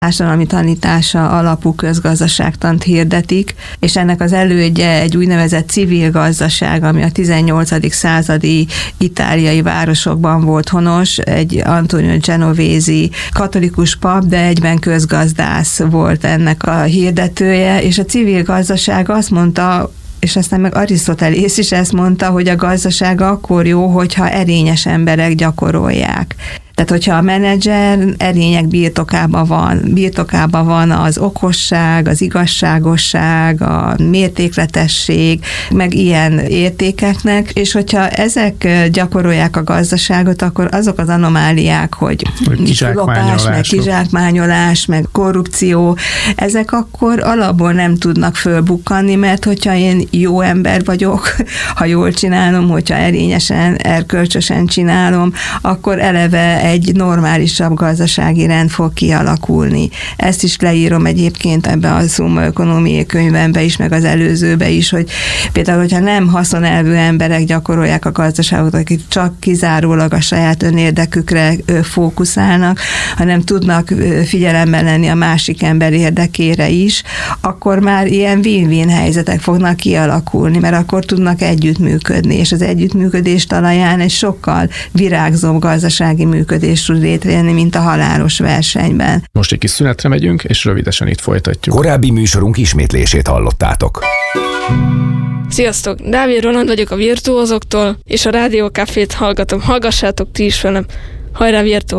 társadalmi tanítása alapú közgazdaságtant hirdetik, és ennek az elődje egy úgynevezett civil gazdaság, ami a 18. századi itáliai városokban volt honos, egy Antonio Genovesi katolikus pap, de egyben közgazdász volt ennek a hirdetője, és a civil gazdaság azt mondta, és aztán meg Arisztotelész is ezt mondta, hogy a gazdaság akkor jó, hogyha erényes emberek gyakorolják. Tehát, hogyha a menedzser erények birtokában van az okosság, az igazságosság, a mértékletesség, meg ilyen értékeknek, és hogyha ezek gyakorolják a gazdaságot, akkor azok az anomáliák, hogy lopás, meg kizsákmányolás, meg korrupció, ezek akkor alapból nem tudnak fölbukkanni, mert hogyha én jó ember vagyok, ha jól csinálom, hogyha erényesen, erkölcsösen csinálom, akkor eleve egy normálisabb gazdasági rend fog kialakulni. Ezt is leírom egyébként ebbe a Summa Economiae könyvembe is, meg az előzőbe is, hogy például, hogyha nem haszonelvű emberek gyakorolják a gazdaságot, akik csak kizárólag a saját önérdekükre fókuszálnak, hanem tudnak figyelemben lenni a másik ember érdekére is, akkor már ilyen win-win helyzetek fognak kialakulni, mert akkor tudnak együttműködni, és az együttműködés talaján egy sokkal virágzóbb gazdasági működés tud létrejönni, mint a halálos versenyben. Most egy kis szünetre megyünk, és rövidesen itt folytatjuk. Korábbi műsorunk ismétlését hallottátok. Sziasztok! Dávid Roland vagyok a Virtuózoktól, és a Rádió Cafét hallgatom. Hallgassátok ti is velem. Hajrá Virtuózok!